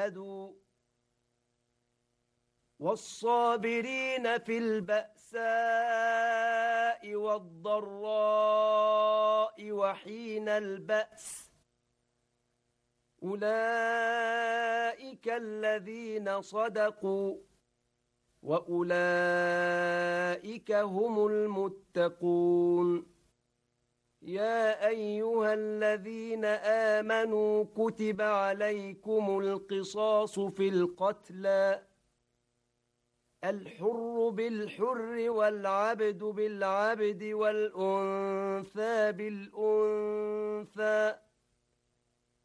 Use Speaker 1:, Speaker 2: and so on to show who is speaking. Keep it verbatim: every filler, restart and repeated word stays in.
Speaker 1: جاهدوا والصابرين في البأساء والضراء وحين البأس أولئك الذين صدقوا وأولئك هم المتقون يا أيها الذين آمنوا كتب عليكم القصاص في القتلى الحر بالحر والعبد بالعبد والأنثى بالأنثى